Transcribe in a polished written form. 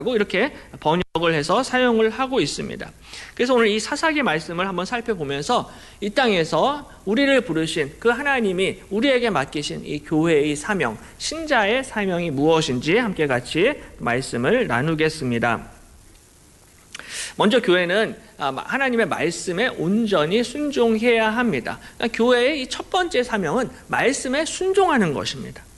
이렇게 번역을 해서 사용을 하고 있습니다. 그래서 오늘 이 사사기 말씀을 한번 살펴보면서 이 땅에서 우리를 부르신 그 하나님이 우리에게 맡기신 이 교회의 사명, 신자의 사명이 무엇인지 함께 같이 말씀을 나누겠습니다. 먼저 교회는 하나님의 말씀에 온전히 순종해야 합니다. 그러니까 교회의 첫 번째 사명은 말씀에 순종하는 것입니다.